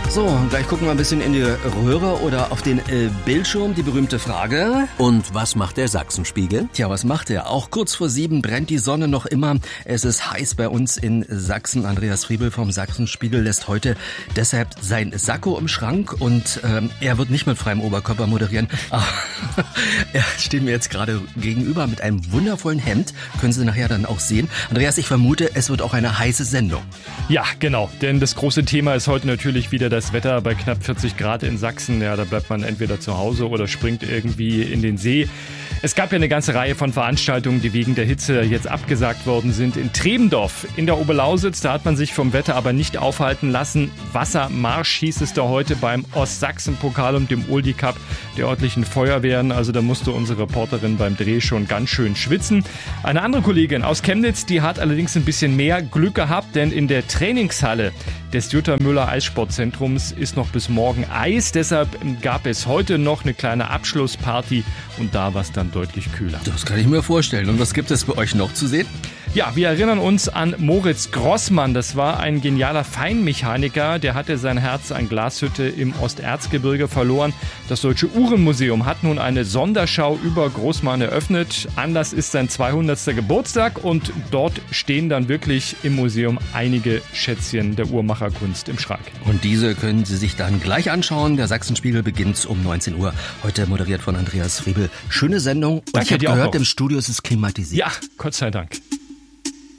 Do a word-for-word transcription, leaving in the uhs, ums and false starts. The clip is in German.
So, gleich gucken wir ein bisschen in die Röhre oder auf den äh, Bildschirm. Die berühmte Frage. Und was macht der Sachsenspiegel? Tja, was macht er? Auch kurz vor sieben brennt die Sonne noch immer. Es ist heiß bei uns in Sachsen. Andreas Friebel vom Sachsenspiegel lässt heute deshalb sein Sakko im Schrank und ähm, er wird nicht mit freiem Oberkörper moderieren. Aber er steht mir jetzt gerade gegenüber mit einem wundervollen Hemd. Können Sie nachher dann auch sehen. Andreas, ich vermute, es wird auch eine heiße Sendung. Ja, genau. Denn das große Thema ist heute natürlich wieder das Wetter bei knapp vierzig Grad in Sachsen. Ja, da bleibt man entweder zu Hause oder springt irgendwie in den See. Es gab ja eine ganze Reihe von Veranstaltungen, die wegen der Hitze jetzt abgesagt worden sind. In Trebendorf in der Oberlausitz, da hat man sich vom Wetter aber nicht aufhalten lassen. Wassermarsch hieß es da heute beim Ostsachsen-Pokal und dem Oldie Cup der örtlichen Feuerwehren. Also da musste unsere Reporterin beim Dreh schon ganz schön schwitzen. Eine andere Kollegin aus Chemnitz, die hat allerdings ein bisschen mehr Glück gehabt, denn in der Trainingshalle des Jutta Müller Eissportzentrums ist noch bis morgen Eis. Deshalb gab es heute noch eine kleine Abschlussparty und da war es dann deutlich kühler. Das kann ich mir vorstellen. Und was gibt es bei euch noch zu sehen? Ja, wir erinnern uns an Moritz Grossmann. Das war ein genialer Feinmechaniker. Der hatte sein Herz an Glashütte im Osterzgebirge verloren. Das Deutsche Uhrenmuseum hat nun eine Sonderschau über Grossmann eröffnet. Anlass ist sein zweihundertster Geburtstag und dort stehen dann wirklich im Museum einige Schätzchen der Uhrmacherkunst im Schrank. Und diese können Sie sich dann gleich anschauen. Der Sachsenspiegel beginnt um neunzehn Uhr. Heute moderiert von Andreas Friebel. Schöne Sendung. Und Danke, ich habe gehört, auch. im Studio ist es klimatisiert. Ja, Gott sei Dank.